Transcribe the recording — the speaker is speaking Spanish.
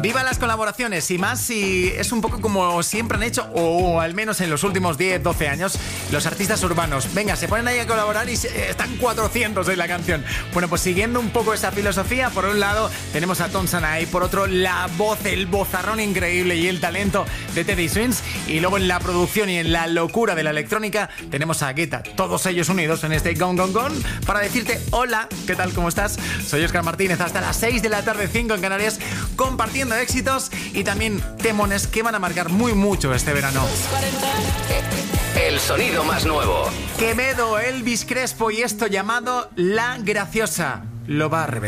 Viva las colaboraciones y más si es un poco como siempre han hecho, o al menos en los últimos 10, 12 años, los artistas urbanos. Venga, se ponen ahí a colaborar y están 400 en la canción. Bueno, pues siguiendo un poco esa filosofía, por un lado tenemos a Tom Sanai, por otro la voz, el vozarrón increíble y el talento de Teddy Swims, y luego en la producción y en la locura de la electrónica tenemos a Guetta. Todos ellos unidos en este Gone Gone Gone para decirte hola, ¿qué tal? ¿Cómo estás? Soy Óscar Martínez, hasta las 6 de la tarde, 5 en Canarias, compartiendo éxitos y también temones que van a marcar muy mucho este verano. El sonido más nuevo. Quevedo, Elvis Crespo y esto llamado La Graciosa. Lo va a reventar.